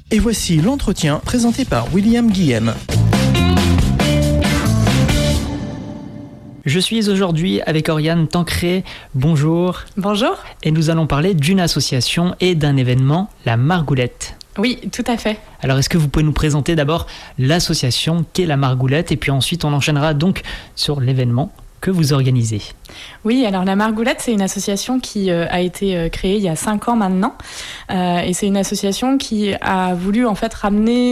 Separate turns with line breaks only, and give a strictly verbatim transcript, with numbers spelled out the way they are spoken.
Et voici l'entretien présenté par William Guillem.
Je suis aujourd'hui avec Oriane Tancré. Bonjour.
Bonjour.
Et nous allons parler d'une association et d'un événement, la Margoulette.
Oui, tout à fait.
Alors, est-ce que vous pouvez nous présenter d'abord l'association qu'est la Margoulette et puis ensuite on enchaînera donc sur l'événement que vous organisez.
Oui, alors la Margoulette, c'est une association qui euh, a été euh, créée il y a cinq ans maintenant. Euh, et c'est une association qui a voulu en fait ramener